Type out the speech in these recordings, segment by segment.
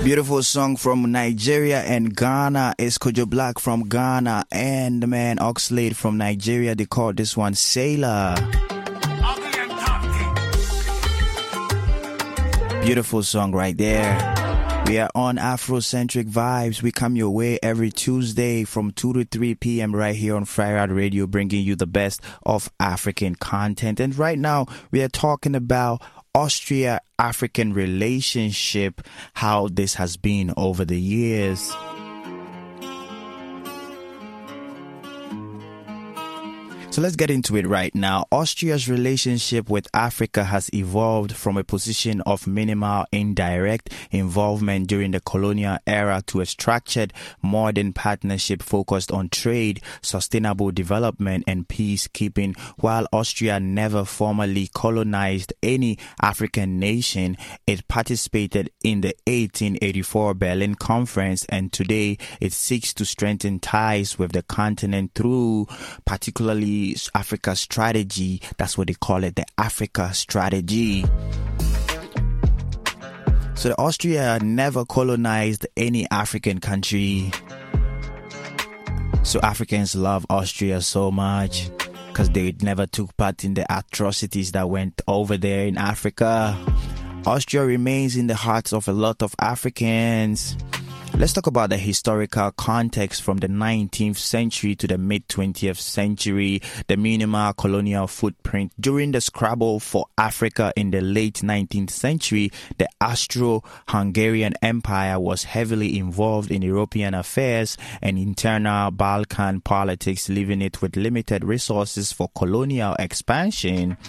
Beautiful song from Nigeria and Ghana. It's Kojo Black from Ghana and the man Oxlade from Nigeria. They call this one Sailor. Beautiful song right there. We are on Afrocentric Vibes. We come your way every Tuesday from 2 to 3 p.m. right here on Freirad Radio, bringing you the best of African content. And right now, we are talking about Austria-African relationship, how this has been over the years. So let's get into it right now. Austria's relationship with Africa has evolved from a position of minimal indirect involvement during the colonial era to a structured modern partnership focused on trade, sustainable development, and peacekeeping. While Austria never formally colonized any African nation, it participated in the 1884 Berlin Conference, and today it seeks to strengthen ties with the continent through particularly Africa strategy. That's what they call it, the Africa strategy. So Austria never colonized any African country. So Africans love Austria so much because they never took part in the atrocities that went over there in Africa. Austria remains in the hearts of a lot of Africans. Let's talk about the historical context from the 19th century to the mid-20th century, the minimal colonial footprint. During the scrabble for Africa in the late 19th century, the Austro-Hungarian Empire was heavily involved in European affairs and internal Balkan politics, leaving it with limited resources for colonial expansion.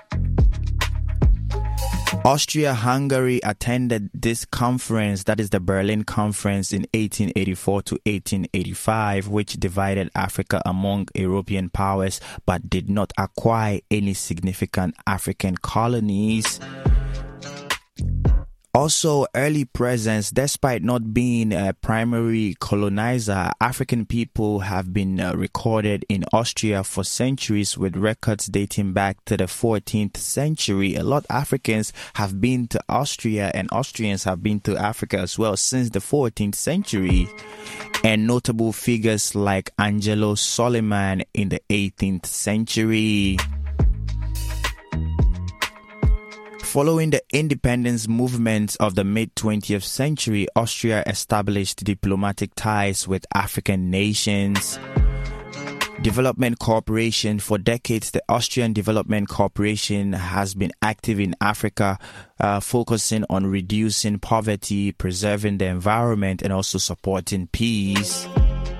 Austria-Hungary attended this conference, that is the Berlin Conference, in 1884 to 1885, which divided Africa among European powers but did not acquire any significant African colonies. Also, early presence, despite not being a primary colonizer, African people have been recorded in Austria for centuries, with records dating back to the 14th century. A lot of Africans have been to Austria, and Austrians have been to Africa as well since the 14th century. And notable figures like Angelo Soliman in the 18th century. Following the independence movement of the mid-20th century, Austria established diplomatic ties with African nations. Development cooperation. For decades, the Austrian Development Corporation has been active in Africa, focusing on reducing poverty, preserving the environment, and also supporting peace.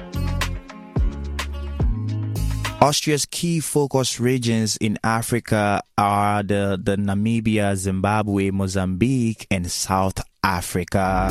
Austria's key focus regions in Africa are the Namibia, Zimbabwe, Mozambique, and South Africa.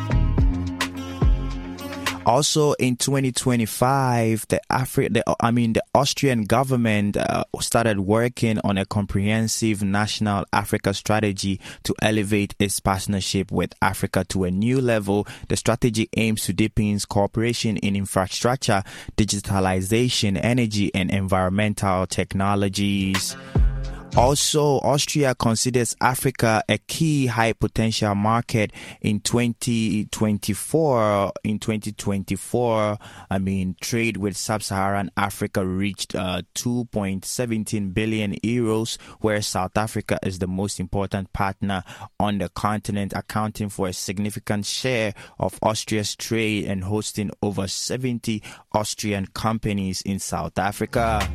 Also, in 2025, the Austrian government started working on a comprehensive national Africa strategy to elevate its partnership with Africa to a new level. The strategy aims to deepen cooperation in infrastructure, digitalization, energy, and environmental technologies. Also, Austria considers Africa a key high-potential market in 2024. In 2024, trade with sub-Saharan Africa reached 2.17 billion euros, where South Africa is the most important partner on the continent, accounting for a significant share of Austria's trade and hosting over 70 Austrian companies in South Africa.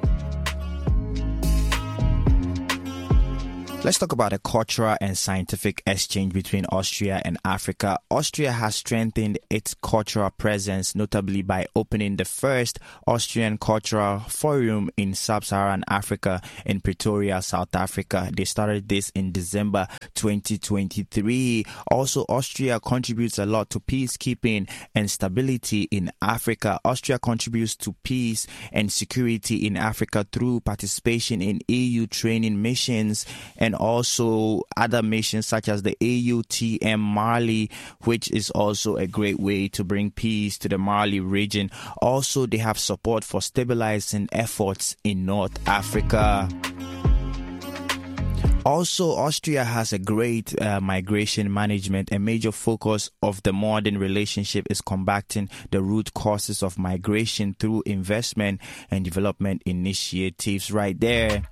Let's talk about the cultural and scientific exchange between Austria and Africa. Austria has strengthened its cultural presence, notably by opening the first Austrian Cultural Forum in Sub-Saharan Africa in Pretoria, South Africa. They started this in December 2023. Also, Austria contributes a lot to peacekeeping and stability in Africa. Austria contributes to peace and security in Africa through participation in EU training missions and also other missions such as the AUTM Mali, which is also a great way to bring peace to the Mali region. Also, they have support for stabilizing efforts in North Africa. Also, Austria has a great migration management. A major focus of the modern relationship is combating the root causes of migration through investment and development initiatives right there.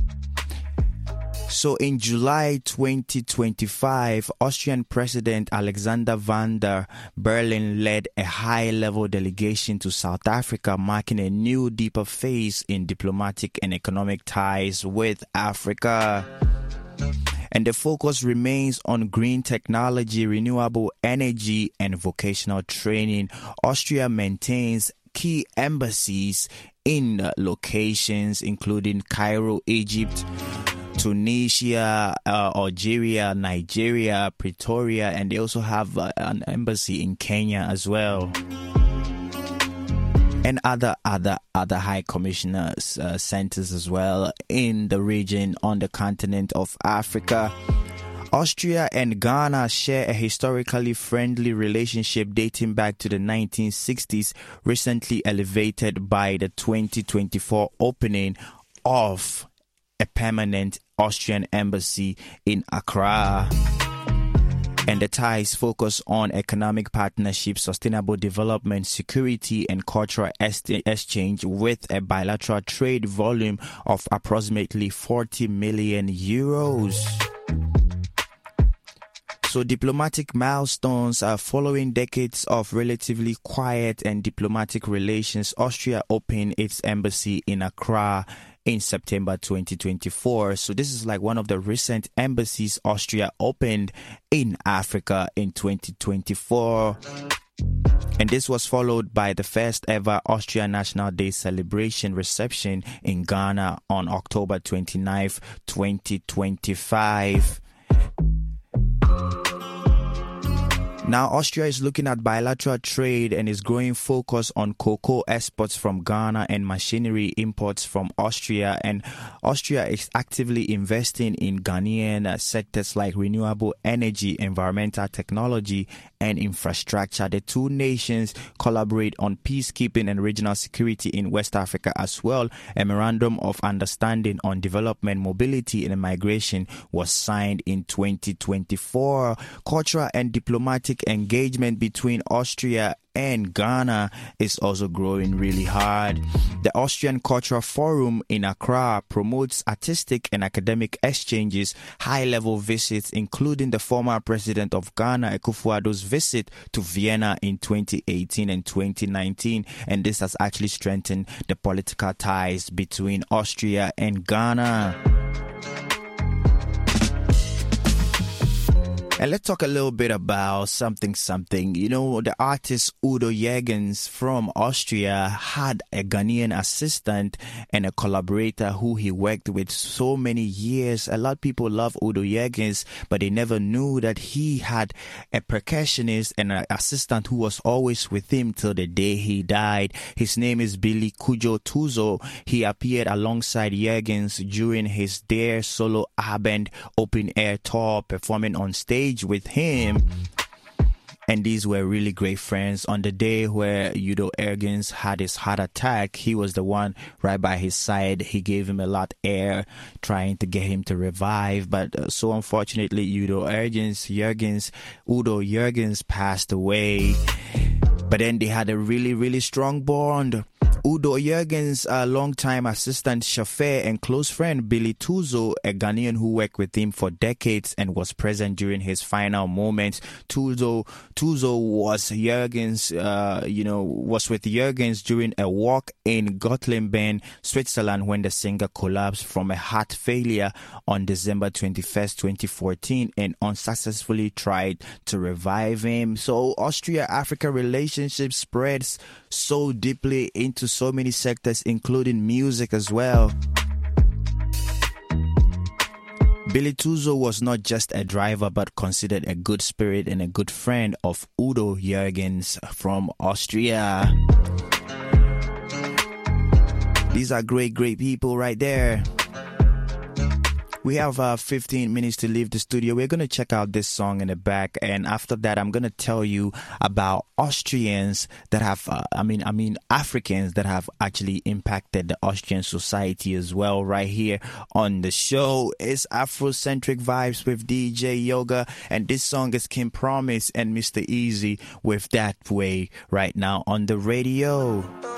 So in July 2025, Austrian President Alexander Van der Bellen led a high-level delegation to South Africa, marking a new, deeper phase in diplomatic and economic ties with Africa. And the focus remains on green technology, renewable energy, and vocational training. Austria maintains key embassies in locations including Cairo, Egypt, Tunisia, Algeria, Nigeria, Pretoria, and they also have an embassy in Kenya as well. And other high commissioners centers as well in the region on the continent of Africa. Austria and Ghana share a historically friendly relationship dating back to the 1960s, recently elevated by the 2024 opening of a permanent Austrian embassy in Accra. And the ties focus on economic partnership, sustainable development, security, and cultural exchange, with a bilateral trade volume of approximately 40 million euros. So diplomatic milestones are following decades of relatively quiet and diplomatic relations. Austria opened its embassy in Accra in September 2024. So this is like one of the recent embassies Austria opened in Africa in 2024. And this was followed by the first ever Austria National Day celebration reception in Ghana on October 29th, 2025. Now, Austria is looking at bilateral trade and is growing focus on cocoa exports from Ghana and machinery imports from Austria. And Austria is actively investing in Ghanaian sectors like renewable energy, environmental technology, and infrastructure. The two nations collaborate on peacekeeping and regional security in West Africa as well. A memorandum of understanding on development, mobility, and migration was signed in 2024. Cultural and diplomatic engagement between Austria and Ghana is also growing really hard. The Austrian Cultural Forum in Accra promotes artistic and academic exchanges, high-level visits, including the former president of Ghana, Akufo-Addo's visit to Vienna in 2018 and 2019, and this has actually strengthened the political ties between Austria and Ghana. And let's talk a little bit about something. You know, the artist Udo Jürgens from Austria had a Ghanaian assistant and a collaborator who he worked with so many years. A lot of people love Udo Jürgens, but they never knew that he had a percussionist and an assistant who was always with him till the day he died. His name is Billy Kujo Tuzo. He appeared alongside Jürgens during his Dare Solo Abend open air tour, performing on stage with him. And these were really great friends. On the day where Udo Jürgens had his heart attack, he was the one right by his side. He gave him a lot of air, trying to get him to revive. But so unfortunately, Udo Jürgens passed away. But then they had a really, really strong bond. Udo Jürgens' longtime assistant, chauffeur, and close friend Billy Tuzo, a Ghanaian who worked with him for decades and was present during his final moments. Tuzo was was with Jürgens during a walk in Gottlingen, Switzerland, when the singer collapsed from a heart failure on December 21st, 2014, and unsuccessfully tried to revive him. So Austria-Africa relationship spreads so deeply into so many sectors, including music as well. Billy Tuzo was not just a driver, but considered a good spirit and a good friend of Udo Jürgens from Austria. These are great people right there. We have 15 minutes to leave the studio. We're going to check out this song in the back, and after that, I'm going to tell you about Austrians that have, Africans that have actually impacted the Austrian society as well. Right here on the show is Afrocentric Vibes with DJ Yoga, and this song is Kim Promise and Mr. Easy with That Way right now on the radio.